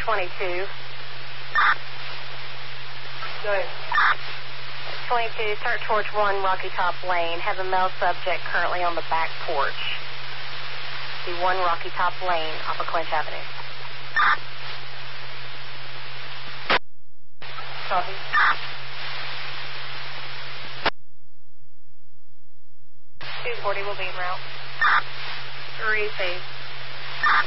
22. Go ahead. 22, start towards 1 Rocky Top Lane. Have a male subject currently on the back porch. The 1 Rocky Top Lane off of Clinch Avenue. Copy. 240 will be en route. 3 phase.